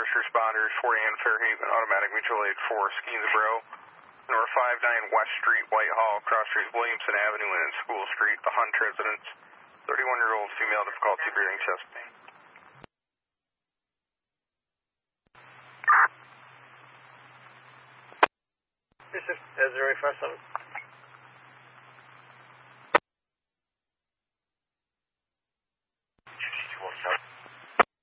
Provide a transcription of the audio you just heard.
first responders, 40 and Fairhaven, automatic mutual aid 4, Skeensboro, North 59 West Street, Whitehall, cross streets Williamson Avenue and School Street, the Hunt residence, 31-year-old female, difficulty breathing, chest pain. This is 057.